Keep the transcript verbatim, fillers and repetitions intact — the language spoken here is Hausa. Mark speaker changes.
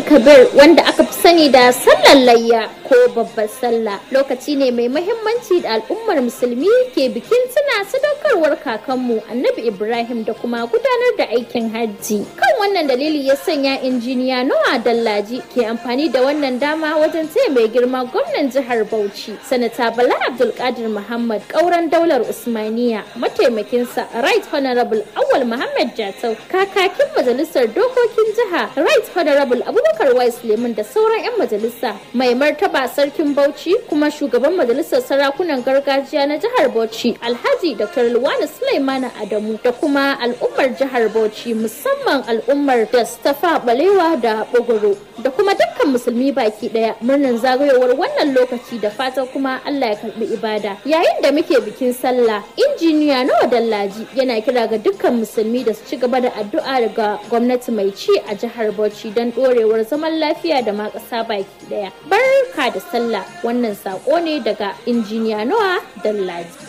Speaker 1: Kabir wanda aka fi sani da sallar layya ko babbar sallah lokaci ne mai muhimmanci da al'ummar musulmi ke bikin tuna sadaukarwar kakanmu Annabi Ibrahim da kuma gudanar da aikin hajji. Kan wannan dalili ya sanya injiniya Noah Dallaji ke amfani da wannan dama wajen taya mai girma gwamnan jihar Bauchi Sanata Bala Abdulkadir Muhammad ƙauren daular Usmaniya, mataimakinsa Right Honorable Awal Muhammad Jatau, kakakin majalisar dokokin jiha Right Honorable Abubakar Wais Lemun da sauran 'yan majalisa, mai martaba sarkin Bauchi kuma shugaban majalisar sarakunan gargajiya na jihar Bauchi Alhaji Doctor Luwani Sulaimana Adamu da kuma al'ummar jihar Bauchi musamman al'ummar da Stafa Balewa da Bogoro da kuma dukkan musulmi baki daya murnar zagayowar wannan lokaci da fatan kuma Allah ya karbi ibada. Yayin da muke bikin sallah, injiniya Noah Dallaji yana kira ga dukkan musulmi da su ci gaba da addu'a daga gwamnati mai ci a jihar Bauchi don dorewar zaman lafiya da ma ƙasa baki daya. Barka da sallah, wannan sako ne daga injiniya Noah Dallaji.